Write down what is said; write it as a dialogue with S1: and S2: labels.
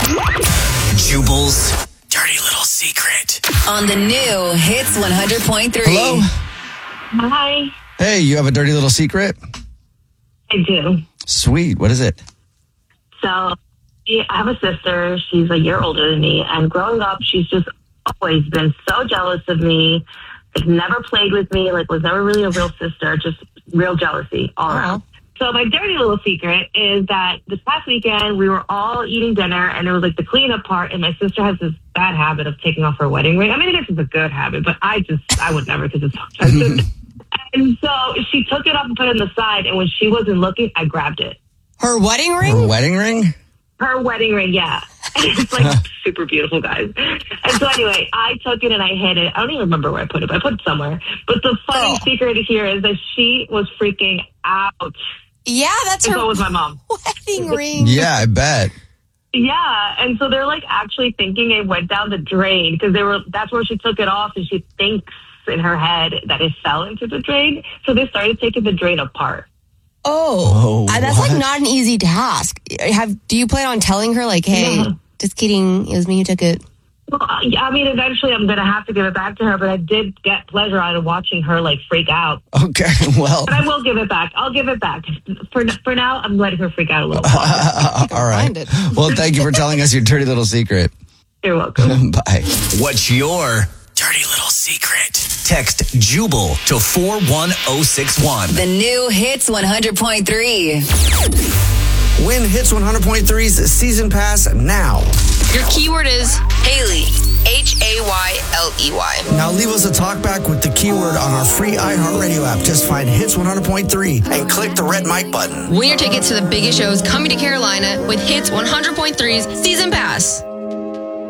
S1: Jubal's dirty little secret.
S2: On the new Hits 100.3.
S3: Hello?
S4: Hi.
S3: Hey, you have a dirty little secret?
S4: I do.
S3: Sweet. What is it?
S4: So, I have a sister. She's a year older than me. And growing up, she's just always been so jealous of me. Like, never played with me. Like, was never really a real sister. Just real jealousy all around. So my dirty little secret is that this past weekend, we were all eating dinner, and it was like the cleanup part, and my sister has this bad habit of taking off her wedding ring. I mean, I guess it's a good habit, but I would never because it's so expensive. And so she took it off and put it on the side, and when she wasn't looking, I grabbed it.
S5: Her wedding ring?
S3: Her wedding ring?
S4: Her wedding ring, yeah. It's like super beautiful, guys. And so anyway, I took it and I hid it. I don't even remember where I put it, but I put it somewhere. But the funny secret here is that she was freaking out.
S5: Yeah, that's her.
S4: So was my mom.
S5: Wedding ring.
S3: Yeah, I bet.
S4: Yeah, and so they're like actually thinking it went down the drain because that's where she took it off, and she thinks in her head that it fell into the drain. So they started taking the drain apart.
S5: Oh, that's like not an easy task. Do you plan on telling her like, hey, just kidding, it was me who took it?
S4: Well, I mean, eventually I'm going to have to give it back to her, but I did get pleasure out of watching her like freak out.
S3: Okay, well.
S4: But I will give it back. I'll give it back. For now, I'm letting her freak out a little.
S3: All right. Well, thank you for telling us your dirty little secret.
S4: You're welcome.
S3: Bye.
S1: What's your dirty little secret? Text Jubal to 41061.
S2: The new Hits 100.3.
S6: Win Hits 100.3's season pass now.
S7: Your keyword is
S5: Hayley.
S7: Hayley.
S6: Now leave us a talkback with the keyword on our free iHeartRadio app. Just find Hits 100.3 and click the red mic button.
S7: Win your tickets to the biggest shows coming to Carolina with Hits 100.3's season pass.